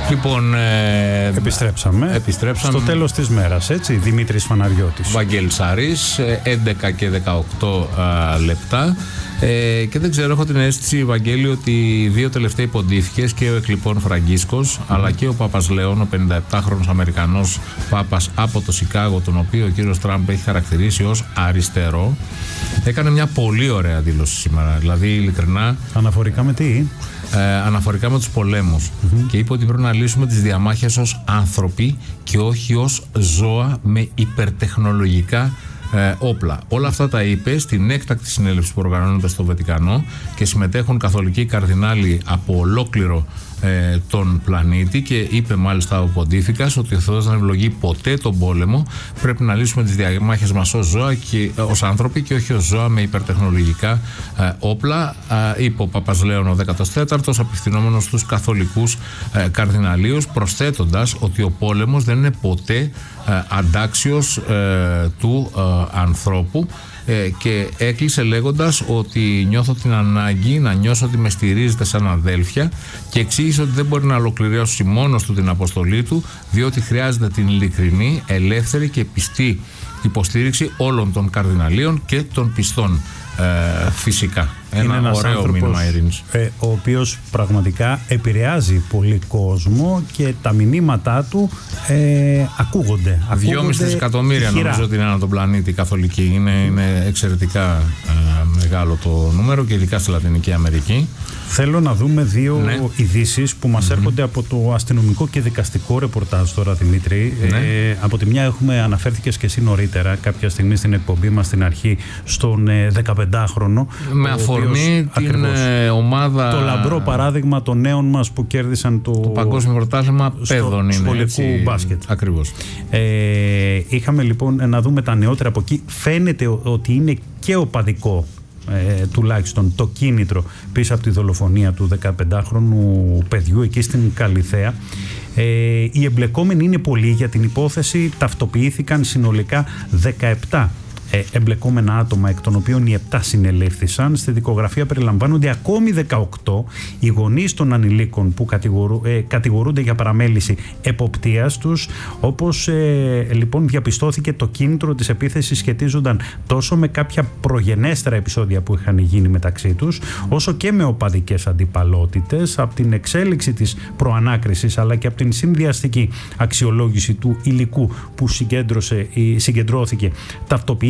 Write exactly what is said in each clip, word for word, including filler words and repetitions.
Λοιπόν, ε, επιστρέψαμε, επιστρέψαμε στο τέλος της μέρας, έτσι, Δημήτρης Φαναριώτης. Βαγγέλης Αρής, έντεκα και δεκαοκτώ α, λεπτά. Ε, και δεν ξέρω, έχω την αίσθηση, Βαγγέλη, ότι οι δύο τελευταίοι ποντίφικες, και ο εκλειπών Φραγκίσκος, mm. αλλά και ο Πάπας Λέων, ο πενηνταεπτάχρονος Αμερικανός Πάπας από το Σικάγο, τον οποίο ο κύριος Τραμπ έχει χαρακτηρίσει ως αριστερό, έκανε μια πολύ ωραία δήλωση σήμερα. Δηλαδή, ειλικρινά. Αναφορικά με τι? Ε, αναφορικά με τους πολέμους. Mm-hmm. Και είπε ότι πρέπει να λύσουμε τις διαμάχες ως άνθρωποι και όχι ως ζώα με υπερτεχνολογικά Ε, όπλα. Όλα αυτά τα είπε στην έκτακτη συνέλευση που οργανώνεται στο Βατικανό και συμμετέχουν καθολικοί καρδινάλοι από ολόκληρο ε, τον πλανήτη, και είπε μάλιστα ο Ποντίφικας ότι ο Θεός δεν ευλογεί ποτέ τον πόλεμο. Πρέπει να λύσουμε τις διαμάχες μας ως ζώα και ως άνθρωποι και όχι ως ζώα με υπερτεχνολογικά ε, όπλα. Ε, είπε ο Παπας Λέων ο δέκατος τέταρτος, απευθυνόμενος στους καθολικούς ε, καρδιναλίους, προσθέτοντας ότι ο πόλεμος δεν είναι ποτέ ε, αντάξιος ε, του ε, ανθρώπου, ε, και έκλεισε λέγοντας ότι νιώθω την ανάγκη να νιώσω ότι με στηρίζετε σαν αδέλφια, και εξήγησε ότι δεν μπορεί να ολοκληρώσει μόνος του την αποστολή του, διότι χρειάζεται την ειλικρινή, ελεύθερη και πιστή υποστήριξη όλων των καρδιναλίων και των πιστών. Ε, φυσικά. Ένα είναι ωραίο άνθρωπος, μήνυμα ειρήνης. Ε, ο οποίος πραγματικά επηρεάζει πολύ κόσμο και τα μηνύματά του ε, ακούγονται. δυόμισι δισεκατομμύρια νομίζω ότι είναι ανά τον πλανήτη καθολική. Είναι, είναι εξαιρετικά ε, μεγάλο το νούμερο, και ειδικά στη Λατινική Αμερική. Θέλω να δούμε δύο ναι. ειδήσεις που μας mm-hmm. έρχονται από το αστυνομικό και δικαστικό ρεπορτάζ τώρα, Δημήτρη. Ναι. Ε, από τη μια έχουμε, αναφέρθηκες και εσύ νωρίτερα, κάποια στιγμή στην εκπομπή μας στην αρχή, στον ε, δεκαπεντάχρονο. Με αφορμή την ακριβώς, ομάδα. Το λαμπρό παράδειγμα των νέων μας που κέρδισαν το, το παγκόσμιο πρωτάθλημα παιδών σχολικού μπάσκετ. Ακριβώς. Ε, είχαμε λοιπόν να δούμε τα νεότερα από εκεί. Φαίνεται ότι είναι και οπαδικό. Ε, τουλάχιστον το κίνητρο πίσω από τη δολοφονία του δεκαπεντάχρονου παιδιού εκεί στην Καλιθέα. Ε, οι εμπλεκόμενοι είναι πολλοί για την υπόθεση. Ταυτοποιήθηκαν συνολικά δεκαεπτά ε, εμπλεκόμενα άτομα, εκ των οποίων οι επτά συνελήφθησαν. Στη δικογραφία περιλαμβάνονται ακόμη δεκαοκτώ. Οι γονείς των ανηλίκων που κατηγορού, ε, κατηγορούνται για παραμέληση εποπτείας τους. Όπως ε, λοιπόν διαπιστώθηκε, το κίνητρο της επίθεσης σχετίζονταν τόσο με κάποια προγενέστερα επεισόδια που είχαν γίνει μεταξύ τους, όσο και με οπαδικές αντιπαλότητες. Από την εξέλιξη της προανάκρισης αλλά και από την συνδυαστική αξιολόγηση του υλικού που συγκέντρωσε, συγκεντρώθηκε, ταυτοποιήθηκε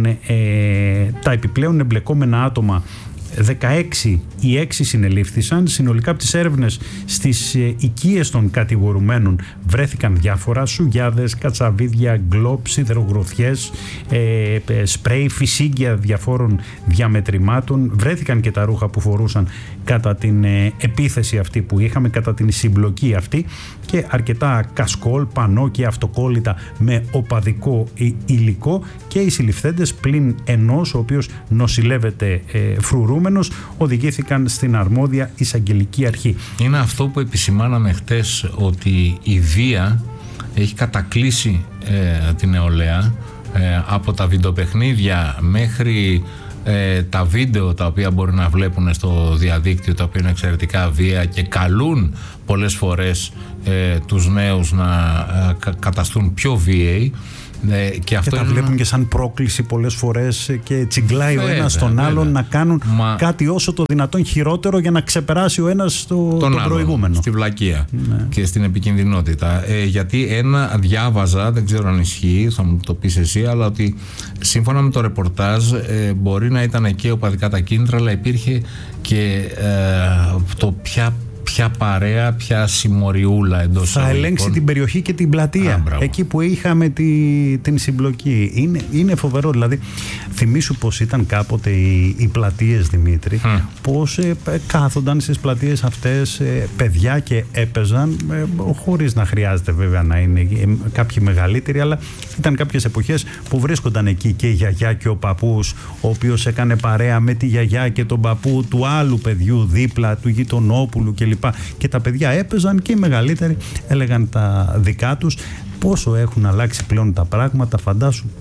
Ε, τα επιπλέον εμπλεκόμενα άτομα. δεκαέξι ή έξι συνελήφθησαν. Συνολικά από τις έρευνες στις ε, οικίες των κατηγορουμένων βρέθηκαν διάφορα: σουγιάδες, κατσαβίδια, γκλόπ, σιδερογροθιές, ε, ε, σπρέι, φυσίγγια διαφόρων διαμετρημάτων. Βρέθηκαν και τα ρούχα που φορούσαν κατά την ε, επίθεση αυτή που είχαμε, κατά την συμπλοκή αυτή, και αρκετά κασκόλ, πανό και αυτοκόλλητα με οπαδικό υλικό. Και οι συλληφθέντες, πλην ενός ο οποίος νοσηλεύεται ε, φρουρούμενος, οδηγήθηκαν στην αρμόδια εισαγγελική αρχή. Είναι αυτό που επισημάναμε χτες, ότι η βία έχει κατακλείσει ε, την νεολαία, ε, από τα βιντεοπαιχνίδια μέχρι ε, τα βίντεο τα οποία μπορεί να βλέπουν στο διαδίκτυο, τα οποία είναι εξαιρετικά βία και καλούν πολλές φορές ε, τους νέους να ε, κα, καταστούν πιο βίαιοι. Ναι, και αυτό και τα είναι... βλέπουν και σαν πρόκληση πολλές φορές, και τσιγκλάει βέβαια, ο ένας τον βέβαια. άλλον να κάνουν Μα... κάτι όσο το δυνατόν χειρότερο για να ξεπεράσει ο ένας το, τον, τον προηγούμενο. Στη βλακεία ναι. και στην επικινδυνότητα. Ε, γιατί ένα διάβαζα, δεν ξέρω αν ισχύει, θα μου το πεις εσύ, αλλά ότι σύμφωνα με το ρεπορτάζ ε, μπορεί να ήταν και οπαδικά τα κίνητρα, αλλά υπήρχε και ε, το ποια ποια παρέα, ποια συμμοριούλα εντός θα εισαγωγικών. ελέγξει την περιοχή και την πλατεία. Α, εκεί που είχαμε τη, την συμπλοκή. Είναι, είναι φοβερό. Δηλαδή, θυμήσου πως ήταν κάποτε οι, οι πλατείες, Δημήτρη, mm. πως ε, κάθονταν στις πλατείες αυτές ε, παιδιά και έπαιζαν, ε, χωρίς να χρειάζεται βέβαια να είναι ε, κάποιοι μεγαλύτεροι, αλλά ήταν κάποιες εποχές που βρίσκονταν εκεί και η γιαγιά και ο παππούς, ο οποίος έκανε παρέα με τη γιαγιά και τον παππού του άλλου παιδιού δίπλα, του γειτονόπουλου κλπ. Και τα παιδιά έπαιζαν και οι μεγαλύτεροι έλεγαν τα δικά τους. Πόσο έχουν αλλάξει πλέον τα πράγματα, φαντάσου.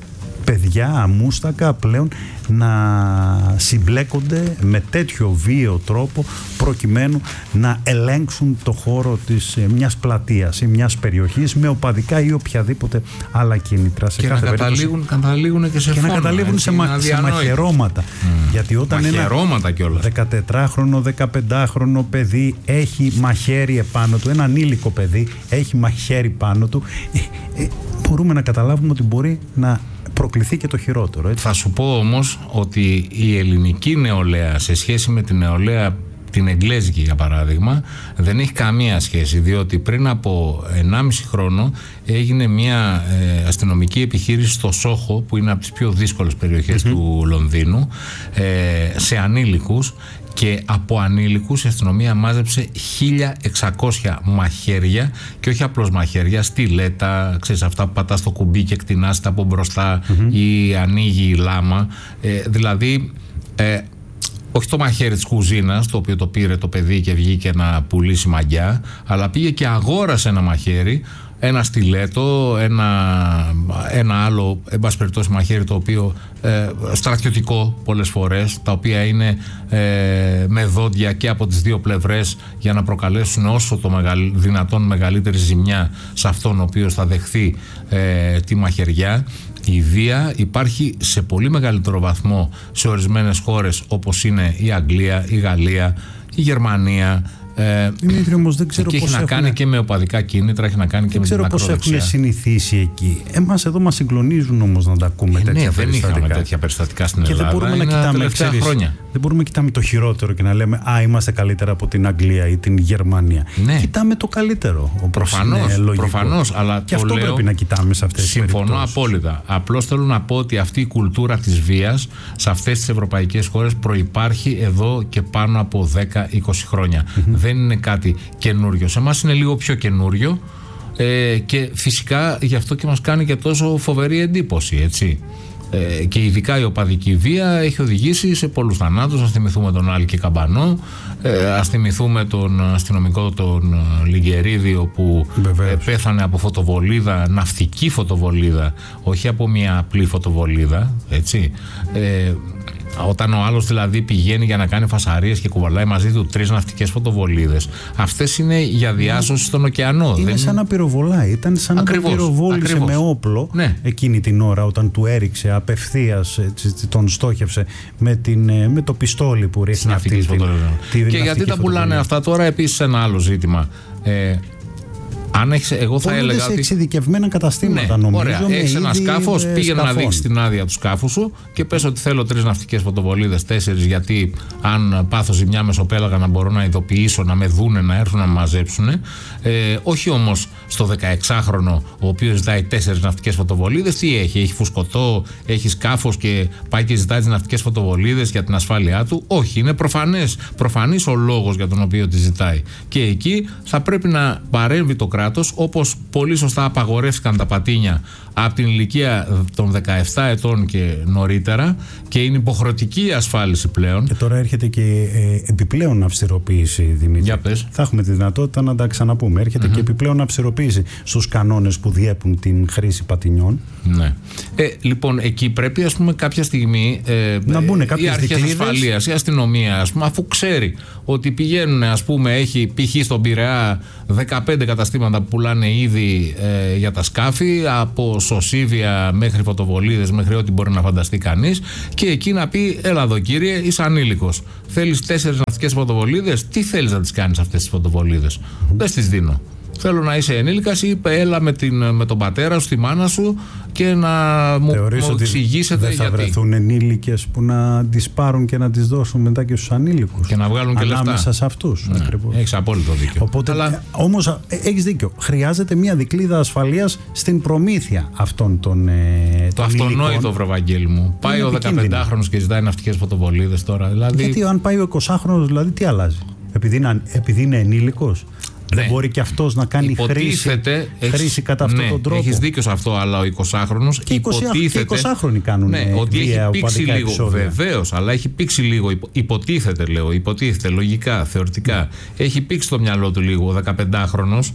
παιδιά αμούστακα πλέον να συμπλέκονται με τέτοιο βίαιο τρόπο προκειμένου να ελέγξουν το χώρο της ε, μιας πλατείας ή μιας περιοχής με οπαδικά ή οποιαδήποτε άλλα κίνητρα. Σε και κάθε να καταλήγουν, καταλήγουν και σε και φόνο, να καταλήγουν έτσι, σε, μα, σε μαχαιρώματα. Mm. Γιατί όταν μαχαιρώματα ένα κιόλας. δεκατετράχρονο, δεκαπεντάχρονο παιδί έχει μαχαίρι επάνω του, ένα ανήλικο παιδί έχει μαχαίρι πάνω του, ε, ε, μπορούμε να καταλάβουμε ότι μπορεί να προκληθεί και το χειρότερο. Έτσι. Θα σου πω όμως ότι η ελληνική νεολαία σε σχέση με την νεολαία την εγγλέζικη για παράδειγμα δεν έχει καμία σχέση, διότι πριν από ενάμιση χρόνο έγινε μια ε, αστυνομική επιχείρηση στο Σόχο, που είναι από τις πιο δύσκολες περιοχές mm-hmm. του Λονδίνου, ε, σε ανήλικους, και από ανήλικους η αστυνομία μάζεψε χίλια εξακόσια μαχαίρια, και όχι απλώς μαχαίρια, στιλέτα, ξέρεις, αυτά που πατάς το κουμπί και κτηνάς τα από μπροστά mm-hmm. ή ανοίγει η λάμα, ε, δηλαδή ε, όχι το μαχαίρι της κουζίνας, το οποίο το πήρε το παιδί και βγήκε να πουλήσει μαγιά, αλλά πήγε και αγόρασε ένα μαχαίρι, ένα στιλέτο, ένα, ένα άλλο, εν πάση περιπτώσει, μαχαίρι το οποίο ε, στρατιωτικό πολλές φορές, τα οποία είναι ε, με δόντια και από τις δύο πλευρές για να προκαλέσουν όσο το μεγαλ, δυνατόν μεγαλύτερη ζημιά σε αυτόν ο οποίος θα δεχθεί ε, τη μαχαιριά. Η βία υπάρχει σε πολύ μεγαλύτερο βαθμό σε ορισμένες χώρες όπως είναι η Αγγλία, η Γαλλία, η Γερμανία. Ε, Δημήτρη, όμως δεν ξέρω και πώς έχει να έχουν... κάνει και με οπαδικά κίνητρα, έχει να κάνει και δεν με την ακροδεξιά. Δεν ξέρω πώς έχουν συνηθίσει εκεί. Εμάς εδώ μας συγκλονίζουν όμως να τα ακούμε ε, τέτοια ναι, περιστατικά. δεν είχαμε τέτοια περιστατικά στην και Ελλάδα. Δεν μπορούμε, να κοιτάμε, ξέρεις, χρόνια. δεν μπορούμε να κοιτάμε το χειρότερο και να λέμε «Α, είμαστε καλύτερα από την Αγγλία ή την Γερμανία». Ναι. Κοιτάμε το καλύτερο. Προφανώς, προφανώς, αλλά και το αυτό λέω, πρέπει να κοιτάμε σε αυτές τις περιπτώσεις. Συμφωνώ απόλυτα. Απλώς θέλω να πω ότι αυτή η κουλτούρα της βίας σε αυτές τις ευρωπαϊκές χώρες προϋπάρχει εδώ και πάνω από δέκα είκοσι χρόνια. Mm-hmm. Δεν είναι κάτι καινούριο. Σε εμάς είναι λίγο πιο καινούριο, ε, και φυσικά γι' αυτό και μας κάνει και τόσο φοβερή εντύπωση, έτσι. Ε, και ειδικά η οπαδική βία έχει οδηγήσει σε πολλούς θανάτους. Ας θυμηθούμε τον Άλκη Καμπανό, ε, ας θυμηθούμε τον αστυνομικό τον Λιγκερίδη, που ε, πέθανε από φωτοβολίδα, ναυτική φωτοβολίδα, όχι από μια απλή φωτοβολίδα, έτσι. Ε, Όταν ο άλλος δηλαδή πηγαίνει για να κάνει φασαρίες και κουβαλάει μαζί του τρεις ναυτικές φωτοβολίδες, αυτές είναι για διάσωση στον ωκεανό. Είναι δεν σαν να πυροβολάει. Ήταν σαν ακριβώς, να τον πυροβόλησε ακριβώς. με όπλο, ναι. εκείνη την ώρα, όταν του έριξε απευθείας, τον στόχευσε με, την, με το πιστόλι που ρίχνει αυτή την φωτοβολίδα. Και γιατί τα πουλάνε αυτά τώρα, επίσης ένα άλλο ζήτημα. Ε, Αν έχεις, εγώ θα Όλονται έλεγα σε ότι. εξειδικευμένα καταστήματα, ναι, νομίζω. Ωραία. Έχεις ένα σκάφος, πήγαινε να δείξεις την άδεια του σκάφου σου και πες ότι θέλω τρεις ναυτικές φωτοβολίδες, τέσσερις, γιατί αν πάθω ζημιά μεσοπέλαγα να μπορώ να ειδοποιήσω, να με δούνε, να έρθουν να με μαζέψουν. Ε, όχι όμως στο δεκαεξάχρονο, ο οποίος ζητάει τέσσερις ναυτικές φωτοβολίδες, τι έχει, έχει φουσκωτό, έχει σκάφος και πάει και ζητάει τις ναυτικές φωτοβολίδες για την ασφάλειά του. Όχι, είναι προφανές, προφανής ο λόγος για τον οποίο τη ζητάει. Και εκεί θα πρέπει να παρέμβει το κράτος, όπως πολύ σωστά απαγορεύτηκαν τα πατίνια από την ηλικία των δεκαεπτά ετών και νωρίτερα, και είναι υποχρεωτική η ασφάλιση πλέον. Και τώρα έρχεται και ε, επιπλέον αυστηροποίηση, Δημήτρη. Για πες. Θα έχουμε τη δυνατότητα να τα ξαναπούμε. Έρχεται mm-hmm. και επιπλέον αυστηροποίηση στους κανόνες που διέπουν την χρήση πατινιών. Ναι. Ε, λοιπόν, εκεί πρέπει, ας πούμε, κάποια στιγμή ε, να μπουν κάποιες οι αρχές ασφαλείας, η αστυνομία, ας πούμε, αφού ξέρει ότι πηγαίνουν, ας πούμε, έχει π.χ. στον Πειραιά δεκαπέντε καταστήματα που πουλάνε ήδη ε, για τα σκάφη, από σωσίβια μέχρι φωτοβολίδες, μέχρι ό,τι μπορεί να φανταστεί κανείς, και εκεί να πει: έλα εδώ κύριε, είσαι ανήλικος. Θέλεις τέσσερις ναυτικές φωτοβολίδες, τι θέλεις να τις κάνεις αυτές τις φωτοβολίδες? Mm. Δεν τις δίνω. Θέλω να είσαι ενήλικας, είπε έλα με, την, με τον πατέρα σου, τη μάνα σου, και να μου, μου εξηγήσετε γιατί. Δεν θα γιατί. βρεθούν ενήλικες που να τις πάρουν και να τις δώσουν μετά και στους ανήλικους. Και να βγάλουν και λεφτά. Ανάμεσα σε αυτούς. Ναι, έχεις απόλυτο δίκιο. Οπότε, αλλά... Όμως έχεις δίκιο. Χρειάζεται μια δικλείδα ασφαλείας στην προμήθεια αυτών των. Ε, το αυτονόητο, Βραβαγγέλη μου. Πάει ο δεκαπεντάχρονος και ζητάει ναυτικές φωτοβολίδες τώρα. Δηλαδή... Γιατί αν πάει ο εικοσάχρονος, δηλαδή τι αλλάζει? Επειδή είναι, επειδή είναι ενήλικος. Δεν ναι. μπορεί και αυτός να κάνει χρήση, έχεις, χρήση κατά αυτόν ναι, τον τρόπο. Έχεις δίκιο σε αυτό, αλλά ο εικοσάχρονος και υποτίθεται. Και εικοσάχρονοι κάνουν ναι, ότι έχει πήξει λίγο. Βεβαίως, αλλά έχει πήξει λίγο. Υποτίθεται, λέω, υποτίθεται, λογικά, θεωρητικά. Mm. Έχει πήξει το μυαλό του λίγο ο δεκαπεντάχρονος.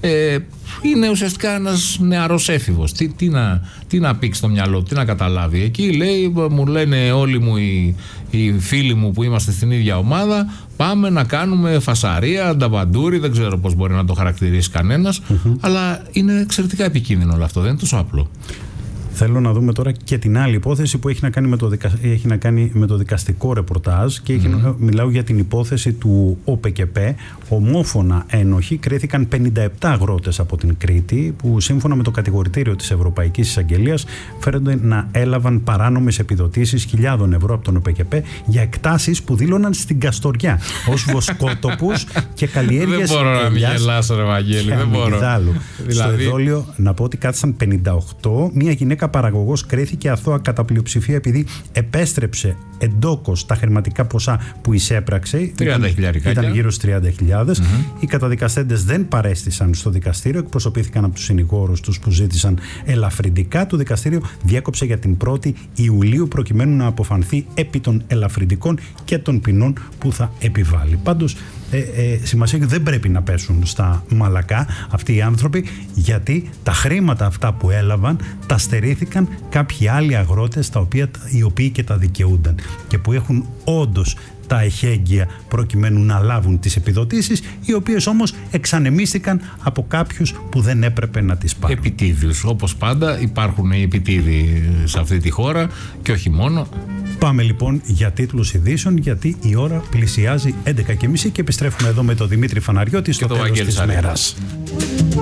ε, είναι ουσιαστικά ένας νεαρός έφηβος. Τι, τι, να, τι να πήξει στο μυαλό του, τι να καταλάβει. Εκεί λέει, μου λένε όλοι μου οι, οι φίλοι μου που είμαστε στην ίδια ομάδα, πάμε να κάνουμε φασαρία, νταβαντούρι, δεν ξέρω πώς μπορεί να το χαρακτηρίσει κανένας, mm-hmm. αλλά είναι εξαιρετικά επικίνδυνο όλο αυτό, δεν είναι τόσο απλό. Θέλω να δούμε τώρα και την άλλη υπόθεση που έχει να κάνει με το, δικα... έχει να κάνει με το δικαστικό ρεπορτάζ και έχει... mm. μιλάω για την υπόθεση του ΟΠΕΚΕΠ. Ομόφωνα ένοχοι κρίθηκαν πενήντα επτά αγρότες από την Κρήτη που σύμφωνα με το κατηγορητήριο της Ευρωπαϊκής Εισαγγελίας φέρονται να έλαβαν παράνομες επιδοτήσεις χιλιάδων ευρώ από τον ΟΠΕΚΕΠ για εκτάσεις που δήλωναν στην Καστοριά ως βοσκότοπους και καλλιέργειες. Δεν μπορώ να μην γελάσω, ρε Βαγγέλη, δεν μπορώ. Δηλαδή... Στο εδόλιο να πω ότι κάθισαν πενήντα οκτώ, μια γυναίκα παραγωγός κρίθηκε αθώα κατά πλειοψηφία επειδή επέστρεψε εντόκως τα χρηματικά ποσά που εισέπραξε. τριάντα χιλιάδες. Ήταν γύρω στους τριάντα χιλιάδες. Mm-hmm. Οι καταδικαστέντες δεν παρέστησαν στο δικαστήριο, εκπροσωπήθηκαν από τους συνηγόρους τους που ζήτησαν ελαφρυντικά. Το δικαστήριο διέκοψε για την πρώτη Ιουλίου προκειμένου να αποφανθεί επί των ελαφρυντικών και των ποινών που θα επιβάλλει. Πάντως, Ε, ε, σημασία και δεν πρέπει να πέσουν στα μαλακά αυτοί οι άνθρωποι, γιατί τα χρήματα αυτά που έλαβαν τα στερήθηκαν κάποιοι άλλοι αγρότες τα οποία, οι οποίοι και τα δικαιούνταν και που έχουν όντως τα εχέγγυα προκειμένου να λάβουν τις επιδοτήσεις, οι οποίες όμως εξανεμίστηκαν από κάποιους που δεν έπρεπε να τις πάρουν. Επιτίδιους, όπως πάντα υπάρχουν οι επιτίδιοι σε αυτή τη χώρα και όχι μόνο. Πάμε λοιπόν για τίτλους ειδήσεων, γιατί η ώρα πλησιάζει έντεκα και μισή και επιστρέφουμε εδώ με τον Δημήτρη Φαναριώτη στο τέλος της μέρας.